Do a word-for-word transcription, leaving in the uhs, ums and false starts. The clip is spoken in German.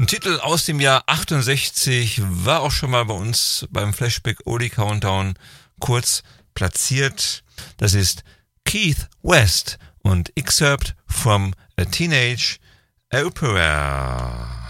Ein Titel aus dem Jahr achtundsechzig war auch schon mal bei uns beim Flashback Oldie Countdown kurz platziert. Das ist Keith West und Excerpt from a Teenage Opera.